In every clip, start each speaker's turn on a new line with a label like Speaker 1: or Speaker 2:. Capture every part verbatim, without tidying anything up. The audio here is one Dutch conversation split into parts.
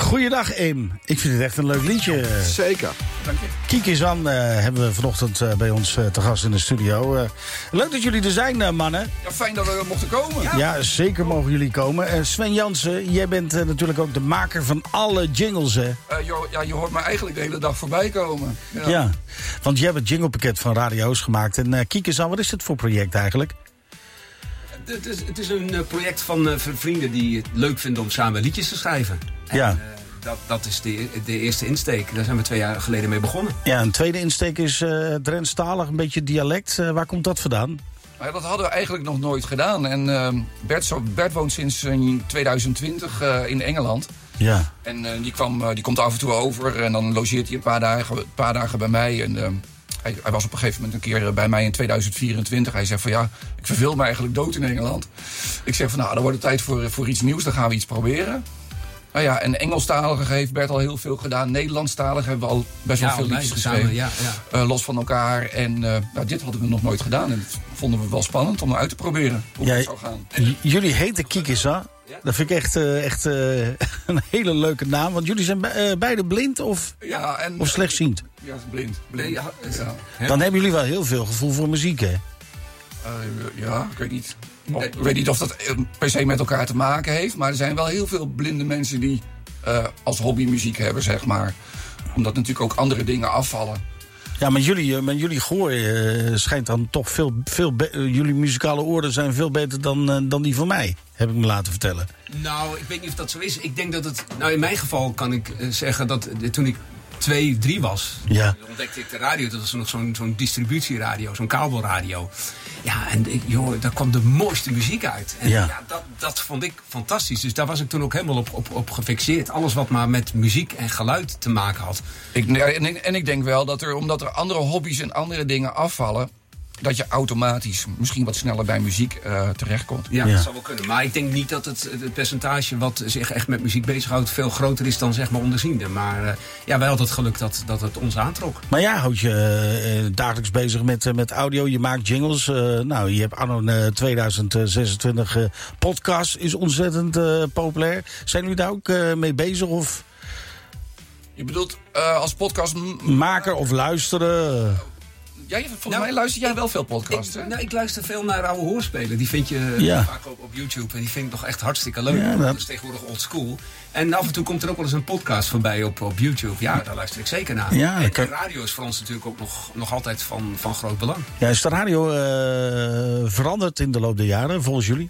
Speaker 1: Goeiedag, Eem. Ik vind het echt een leuk liedje.
Speaker 2: Zeker.
Speaker 3: Dank je.
Speaker 1: Kiki Zan uh, hebben we vanochtend uh, bij ons uh, te gast in de studio. Uh, leuk dat jullie er zijn, uh, mannen.
Speaker 3: Ja, fijn dat we mochten komen.
Speaker 1: Ja, ja zeker mogen jullie komen. Uh, Sven Jansen, jij bent uh, natuurlijk ook de maker van alle jingles, hè?
Speaker 3: Uh, je, ja, je hoort me eigenlijk de hele dag voorbij komen. Ja,
Speaker 1: ja, want jij hebt het jinglepakket van Radio's gemaakt. En uh, Kiki Zan, wat is het voor project eigenlijk?
Speaker 4: Het is, het is een uh, project van uh, vrienden die het leuk vinden om samen liedjes te schrijven. En,
Speaker 1: ja.
Speaker 4: Uh, dat, dat is de, de eerste insteek. Daar zijn we twee jaar geleden mee begonnen.
Speaker 1: Ja, een tweede insteek is uh, Drentstalig, een beetje dialect. Uh, waar komt dat vandaan?
Speaker 3: Maar dat hadden we eigenlijk nog nooit gedaan. En uh, Bert, zo, Bert woont sinds uh, twintig twintig uh, in Engeland.
Speaker 1: Ja.
Speaker 3: En uh, die, kwam, uh, die komt af en toe over en dan logeert hij een paar dagen, een paar dagen bij mij. En, uh, hij, hij was op een gegeven moment een keer bij mij in tweeduizend vierentwintig. Hij zegt van ja, ik verveel me eigenlijk dood in Engeland. Ik zeg van nou, dan wordt het tijd voor, voor iets nieuws, dan gaan we iets proberen. Nou ja, en Engelstalige heeft Bert al heel veel gedaan. Nederlandstalig hebben we al best wel
Speaker 4: ja,
Speaker 3: veel liedjes geschreven.
Speaker 4: Samen, ja, ja.
Speaker 3: Uh, los van elkaar. En uh, nou, dit hadden we nog nooit gedaan. En dat vonden we wel spannend om uit te proberen hoe
Speaker 1: ja,
Speaker 3: het zou gaan.
Speaker 1: J- jullie heten Kiki Zan. Ja? Dat vind ik echt, uh, echt uh, een hele leuke naam. Want jullie zijn be- uh, beide blind of,
Speaker 3: ja, en,
Speaker 1: of slechtziend?
Speaker 3: Ja, blind. blind.
Speaker 4: Ja,
Speaker 3: ja.
Speaker 1: Dan hebben jullie wel heel veel gevoel voor muziek, hè?
Speaker 3: Uh, ja, ik weet niet. Of, ik weet niet of dat per se met elkaar te maken heeft. Maar er zijn wel heel veel blinde mensen die uh, als hobby muziek hebben, zeg maar. Omdat natuurlijk ook andere dingen afvallen.
Speaker 1: Ja, maar jullie, maar jullie gehoor uh, schijnt dan toch veel... veel be- uh, jullie muzikale oren zijn veel beter dan, uh, dan die van mij, heb ik me laten vertellen.
Speaker 4: Nou, ik weet niet of dat zo is. Ik denk dat het... Nou, in mijn geval kan ik uh, zeggen dat uh, toen ik twee, drie was...
Speaker 1: Ja.
Speaker 4: ontdekte ik de radio. Dat was nog zo'n, zo'n distributieradio, zo'n kabelradio. Ja, en ik, joh, daar kwam de mooiste muziek uit. En
Speaker 1: ja.
Speaker 4: ja, dat, dat vond ik fantastisch. Dus daar was ik toen ook helemaal op, op, op gefixeerd. Alles wat maar met muziek en geluid te maken had.
Speaker 3: Ik, en, ik, en ik denk wel dat er, omdat er andere hobby's en andere dingen afvallen... dat je automatisch misschien wat sneller bij muziek uh, terechtkomt.
Speaker 4: Ja,
Speaker 1: ja,
Speaker 4: dat zou wel kunnen. Maar ik denk niet dat het, het percentage wat zich echt met muziek bezighoudt... veel groter is dan zeg maar onderziende. Maar uh, ja, wij hadden het geluk dat, dat het ons aantrok.
Speaker 1: Maar ja, houd je uh, dagelijks bezig met, uh, met audio. Je maakt jingles. Uh, nou, je hebt anno uh, tweeduizend zesentwintig uh, podcast is ontzettend uh, populair. Zijn jullie daar ook uh, mee bezig? Of
Speaker 3: je bedoelt uh, als podcast... M-
Speaker 1: maker of luisteren... Uh,
Speaker 3: Ja, volgens
Speaker 4: nou,
Speaker 3: mij luister jij wel veel podcasts,
Speaker 4: ik,
Speaker 3: hè?
Speaker 4: nou, ik luister veel naar oude hoorspelen. Die vind je
Speaker 1: ja.
Speaker 4: vaak op, op YouTube. En die vind ik nog echt hartstikke leuk.
Speaker 1: Ja, dat...
Speaker 4: dat is tegenwoordig old school. En af en toe komt er ook wel eens een podcast voorbij op, op YouTube. Ja, daar luister ik zeker naar.
Speaker 1: Ja,
Speaker 4: en,
Speaker 1: kan...
Speaker 4: en radio is voor ons natuurlijk ook nog, nog altijd van, van groot belang.
Speaker 1: Ja, is de radio uh, veranderd in de loop der jaren, volgens jullie?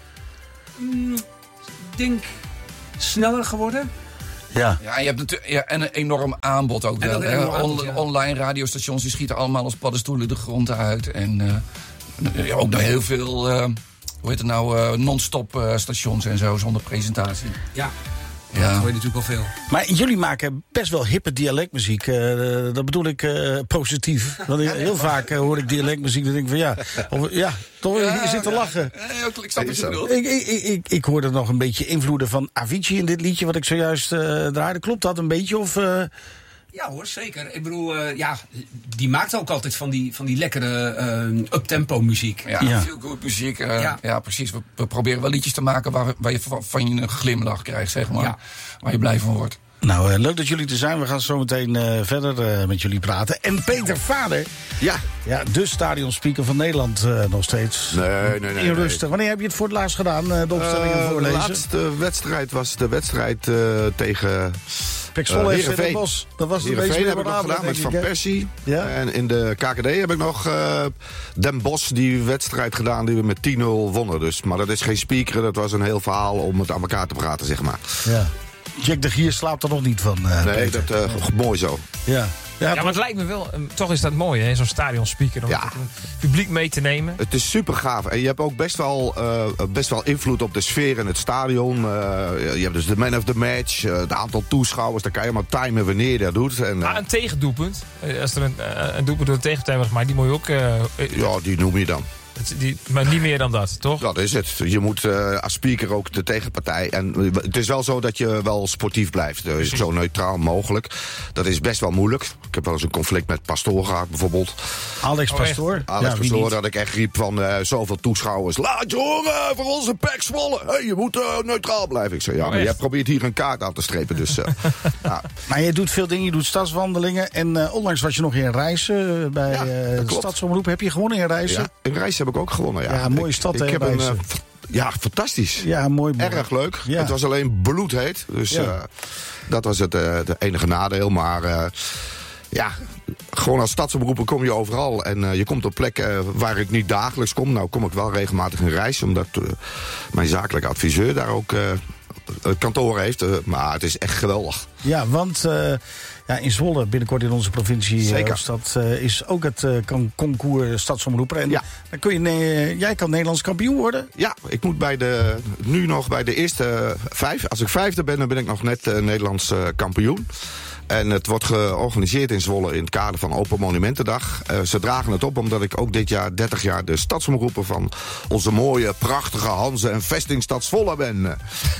Speaker 4: Mm, ik denk sneller geworden.
Speaker 1: Ja.
Speaker 3: Ja, en je hebt natuurlijk ja, en een enorm aanbod ook wel. Hè?
Speaker 4: Aanbod,
Speaker 3: On,
Speaker 4: ja.
Speaker 3: Online radiostations die schieten allemaal als paddenstoelen de grond uit. En uh, ja, ook nog heel veel, uh, hoe heet het nou, uh, non-stop uh, stations en zo, zonder presentatie.
Speaker 4: Ja,
Speaker 3: ja.
Speaker 4: dat hoor je natuurlijk wel veel.
Speaker 1: Maar jullie maken best wel hippe dialectmuziek. Uh, dat bedoel ik uh, positief. Want heel vaak uh, hoor ik dialectmuziek en denk ik van ja, of, ja toch, ja, je zit te
Speaker 3: ja.
Speaker 1: lachen.
Speaker 3: Ja, ik snap wat je bedoelt.
Speaker 1: Ik, ik, ik, ik hoorde nog een beetje invloeden van Avicii in dit liedje wat ik zojuist uh, draaide. Klopt dat een beetje? Of, uh...
Speaker 4: Ja hoor, zeker. Ik bedoel, uh, ja, die maakt ook altijd van die, van die lekkere uh, uptempo muziek.
Speaker 3: Ja,
Speaker 1: ja.
Speaker 3: veel goed muziek. Uh,
Speaker 4: ja.
Speaker 3: ja, precies. We, we proberen wel liedjes te maken waar, waar je van, van je een glimlach krijgt, zeg maar.
Speaker 4: Ja.
Speaker 3: Waar je blij van wordt.
Speaker 1: Nou, uh, leuk dat jullie er zijn. We gaan zo meteen uh, verder uh, met jullie praten. En Peter Vader,
Speaker 2: Ja.
Speaker 1: ja, de stadionspeaker van Nederland uh, nog steeds.
Speaker 2: Nee, nee, nee.
Speaker 1: In
Speaker 2: nee.
Speaker 1: rustig. Wanneer heb je het voor het laatst gedaan, uh, de opstellingen
Speaker 2: Uh, de
Speaker 1: voorlezen?
Speaker 2: laatste wedstrijd was de wedstrijd uh, tegen
Speaker 1: Pek Zwolle
Speaker 2: uh,
Speaker 1: heeft
Speaker 2: Heerenveen.
Speaker 1: Den Bosch. Dat was de meest
Speaker 2: Heerenveen heb ik nog
Speaker 1: memorabele,
Speaker 2: gedaan met
Speaker 1: denk
Speaker 2: Van
Speaker 1: ik, hè?
Speaker 2: Persie.
Speaker 1: Ja.
Speaker 2: En in de K K D heb ik nog uh, Den Bosch die wedstrijd gedaan die we met tien nul wonnen. Dus. Maar dat is geen speaker, dat was een heel verhaal om het aan elkaar te praten, zeg maar.
Speaker 1: Ja. Jack de Gier slaapt er nog niet van, uh,
Speaker 2: Nee,
Speaker 1: Peter.
Speaker 2: dat uh, mooi zo.
Speaker 1: Ja. Ja,
Speaker 5: Ja, maar het lijkt me wel, um, toch is dat mooi, hè, zo'n stadionspeaker. Om
Speaker 2: Ja.
Speaker 5: het publiek mee te nemen.
Speaker 2: Het is super gaaf. En je hebt ook best wel, uh, best wel invloed op de sfeer in het stadion. Uh, je hebt dus de man of the match, uh, het aantal toeschouwers. Dan kan je maar timen wanneer je dat doet. En, uh,
Speaker 5: Maar een tegendoelpunt. Uh, als er een, uh, een doelpunt door de tegenpartij was, maar die moet je ook... Uh,
Speaker 2: ja, die noem je dan.
Speaker 5: Het, die, maar niet meer dan dat, toch?
Speaker 2: Dat is het. Je moet uh, als speaker ook de tegenpartij. En het is wel zo dat je wel sportief blijft. Uh, zo neutraal mogelijk. Dat is best wel moeilijk. Ik heb wel eens een conflict met Pastoor gehad, bijvoorbeeld.
Speaker 1: Alex
Speaker 5: Oh,
Speaker 1: Pastoor.
Speaker 2: Alex
Speaker 1: Ja,
Speaker 2: Pastoor, dat ik echt riep van uh, zoveel toeschouwers. Laat je horen voor onze P E C Zwolle. Hey, je moet uh, neutraal blijven. Ik zei, ja,
Speaker 5: Oh,
Speaker 2: maar jij
Speaker 5: echt?
Speaker 2: probeert hier een kaart aan te strepen. Dus, uh, ja.
Speaker 1: Maar je doet veel dingen, je doet stadswandelingen. En uh, onlangs was je nog in Rijssen uh, bij
Speaker 2: Ja,
Speaker 1: uh,
Speaker 2: dat
Speaker 1: de
Speaker 2: klopt.
Speaker 1: Stadsomroep. Heb je gewonnen in Rijssen?
Speaker 2: Ja, in Rijssen heb ik ook gewonnen. Ja,
Speaker 1: Ja, mooie
Speaker 2: Ik-
Speaker 1: stad,
Speaker 2: Ik,
Speaker 1: hè,
Speaker 2: heb een,
Speaker 1: Rijssen.
Speaker 2: uh, f- ja, fantastisch.
Speaker 1: Ja, mooi. mooi.
Speaker 2: Erg leuk.
Speaker 1: Ja.
Speaker 2: Het was alleen bloedheet. Dus
Speaker 1: Ja.
Speaker 2: uh, dat was het, uh, het enige nadeel. Maar uh, ja, gewoon als stadsomroeper kom je overal. En uh, je komt op plekken uh, waar ik niet dagelijks kom. Nou kom ik wel regelmatig in Rijssen. Omdat uh, mijn zakelijke adviseur daar ook uh, het kantoor heeft. Uh, maar het is echt geweldig.
Speaker 1: Ja, want uh, ja, in Zwolle, binnenkort in onze provincie,
Speaker 2: Zeker.
Speaker 1: hoofdstad, uh, is ook het uh, kan- concours Stadsomroeper. En
Speaker 2: Ja.
Speaker 1: dan kun je, ne- jij kan Nederlands kampioen worden.
Speaker 2: Ja, ik moet bij de, nu nog bij de eerste uh, vijf. Als ik vijfde ben, dan ben ik nog net uh, Nederlands uh, kampioen. En het wordt georganiseerd in Zwolle in het kader van Open Monumentendag. Uh, ze dragen het op omdat ik ook dit jaar dertig jaar de stadsomroeper van onze mooie, prachtige Hanze- en vestingstad Zwolle ben.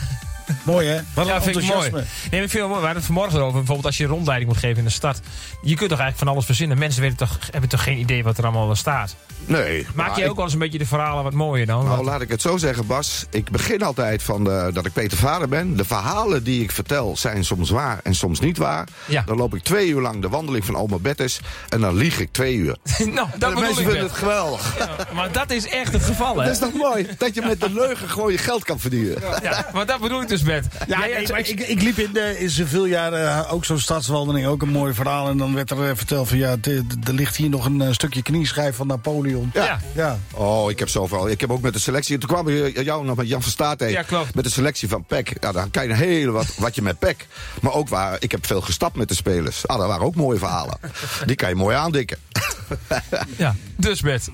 Speaker 1: Mooi hè? Wat
Speaker 5: Ja,
Speaker 1: een
Speaker 5: vind ik mooi.
Speaker 1: enthousiasme.
Speaker 5: Nee, maar ik vind het mooi. We hadden het vanmorgen erover. Bijvoorbeeld als je een rondleiding moet geven in de stad. Je kunt toch eigenlijk van alles verzinnen. Mensen weten toch, hebben toch geen idee wat er allemaal staat.
Speaker 2: Nee.
Speaker 5: Maak
Speaker 2: maar
Speaker 5: jij
Speaker 2: ik-
Speaker 5: ook wel eens een beetje de verhalen wat mooier dan?
Speaker 2: Nou,
Speaker 5: Wat-
Speaker 2: laat ik het zo zeggen, Bas. Ik begin altijd van de, dat ik Peter Vader ben. De verhalen die ik vertel zijn soms waar en soms niet waar.
Speaker 5: Ja.
Speaker 2: Dan loop ik twee uur lang de wandeling van oma Bettes. En dan lieg ik twee uur.
Speaker 5: nou, dat
Speaker 2: En de
Speaker 5: bedoel
Speaker 2: mensen
Speaker 5: ik
Speaker 2: vinden
Speaker 5: net.
Speaker 2: het geweldig.
Speaker 5: Ja, maar dat is echt het geval, hè?
Speaker 2: Dat is toch mooi? Dat je met de leugen gewoon je geld kan verdienen.
Speaker 5: Ja, maar dat bedoel ik dus met.
Speaker 1: Ja,
Speaker 5: Jij-
Speaker 1: nee, maar ik, ik liep in, de, in zoveel jaren ook zo'n stadswandeling, ook een mooi verhaal. En dan werd er eh, verteld van ja, de- de- er ligt hier nog een eh, stukje knieschijf van Napoleon.
Speaker 2: Ja.
Speaker 5: Ja.
Speaker 1: Ja.
Speaker 2: Oh, ik heb zoveel. Ik heb ook met de selectie. Toen kwam je jou nog met Jan van Staat tegen.
Speaker 5: Ja, klopt.
Speaker 2: Met de selectie van P E C. Ja, dan kan je een hele wat, wat je met P E C. Maar ook waar. Ik heb veel gestapt met de spelers. Ah, dat waren ook mooie verhalen. Die kan je mooi aandikken.
Speaker 5: Ja, dus met.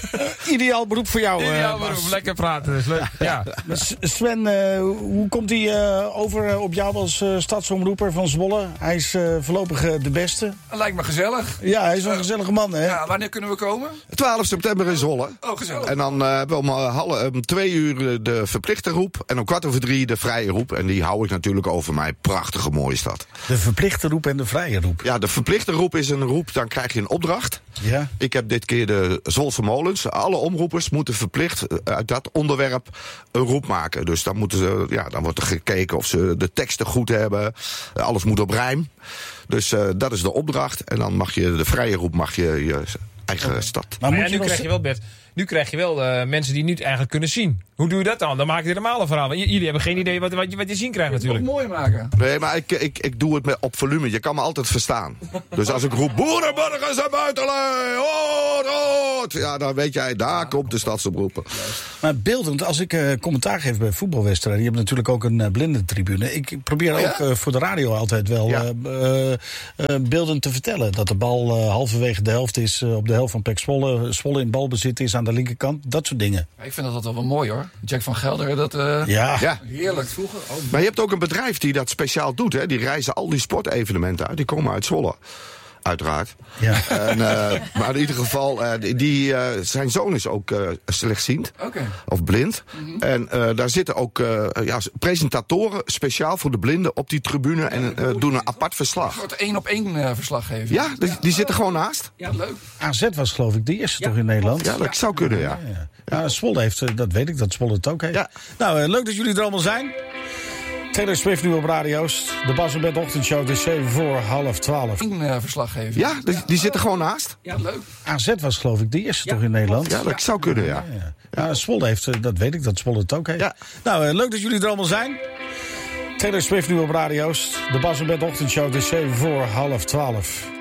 Speaker 1: Ideaal beroep voor jou. eh,
Speaker 5: Ja,
Speaker 1: Bas.
Speaker 5: maar lekker praten. Dus leuk. Ja.
Speaker 1: Maar S- Sven, eh, hoe komt hij eh, over eh, op jou als eh, stadsomroeper van Zwolle? Hij is eh, voorlopig eh, de beste.
Speaker 3: Dat lijkt me gezellig.
Speaker 1: Ja, hij is wel een gezellige man, hè?
Speaker 3: Ja, wanneer kunnen we komen?
Speaker 2: twaalf september in Zwolle.
Speaker 3: Oh, gezellig.
Speaker 2: En dan eh, hebben we om, uh, half, om twee uur eh, de verplichte roep. En om kwart over drie de vrije roep. En die hou ik natuurlijk over mijn prachtige mooie stad.
Speaker 1: De verplichte roep en de vrije roep.
Speaker 2: Ja, de verplichte roep is een roep. Dan krijg je een opdracht.
Speaker 1: Ja.
Speaker 2: Ik heb dit keer de Zwolse molens. Alle omroepers moeten verplicht eh, uit dat onderwerp een roep maken. Dus dan, moeten ze, ja, dan wordt er gekeken of ze de teksten goed hebben. Eh, alles moet op rijm. Dus uh, dat is de opdracht. En dan mag je de vrije roep mag je je eigen okay. stad.
Speaker 1: Maar,
Speaker 5: Maar
Speaker 1: moet
Speaker 5: ja,
Speaker 1: je
Speaker 5: nu
Speaker 1: nog
Speaker 5: krijg je wel, Bert, nu krijg je wel uh, mensen die niet eigenlijk kunnen zien. Hoe doe je dat dan? Dan maak je er normale verhalen. J- jullie hebben geen idee wat, wat, je, wat je zien krijgt natuurlijk.
Speaker 3: Mooi maken.
Speaker 2: Nee, maar ik, ik, ik doe het met, op volume. Je kan me altijd verstaan. Dus als ik roep boerenburgers en buitenlui, hoort, hoort. Ja, dan weet jij, daar komt de stadsomroeper.
Speaker 1: Maar beeldend, als ik uh, commentaar geef bij voetbalwedstrijden... je hebt natuurlijk ook een uh, blindentribune. Ik probeer
Speaker 2: Oh, ja?
Speaker 1: ook uh, voor de radio altijd wel
Speaker 2: Ja.
Speaker 1: uh, uh, uh, beeldend te vertellen. Dat de bal uh, halverwege de helft is, uh, op de helft van P E C Zwolle. Zwolle in balbezit is aan de linkerkant. Dat soort dingen.
Speaker 3: Ik vind dat altijd wel mooi hoor. Jack van Gelder, dat uh,
Speaker 1: Ja.
Speaker 2: Ja.
Speaker 3: heerlijk vroeger. Oh,
Speaker 2: Maar je hebt ook een bedrijf die dat speciaal doet. Hè? Die reizen al die sportevenementen uit. Die komen uit Zwolle. Uiteraard.
Speaker 1: Ja.
Speaker 2: En, uh, maar in ieder geval, uh, die, die, uh, zijn zoon is ook uh, slechtziend.
Speaker 3: Oké.
Speaker 2: Of blind. Mm-hmm. En uh, daar zitten ook uh, ja, presentatoren speciaal voor de blinden op die tribune. En uh, doen een apart
Speaker 3: Een
Speaker 2: verslag.
Speaker 3: soort één op één uh, verslaggever.
Speaker 2: Ja, die, die zitten gewoon naast.
Speaker 3: Ja, leuk.
Speaker 1: A Z was geloof ik de eerste toch in Nederland?
Speaker 2: Ja, dat zou kunnen, ja.
Speaker 1: Ja, ja. Ja, Zwolle heeft, uh, dat weet ik, dat Zwolle het ook heeft.
Speaker 2: Ja.
Speaker 1: Nou, uh, leuk dat jullie er allemaal zijn. Taylor Swift nu op radio's. De Bas en Bert ochtendshow, dus zeven voor half twaalf.
Speaker 3: Eén uh, verslaggever.
Speaker 2: Ja, die, die zitten gewoon naast.
Speaker 3: Ja, leuk.
Speaker 1: A Z was geloof ik de eerste toch in Nederland?
Speaker 2: Ja, dat zou kunnen, ja.
Speaker 1: Ja, ja. Ja, Zwolle heeft, uh, dat weet ik, dat Zwolle het ook heeft.
Speaker 2: Ja.
Speaker 1: Nou, uh, leuk dat jullie er allemaal zijn. Taylor Swift nu op radio's. De Bas en Bert ochtendshow, dus zeven voor half twaalf.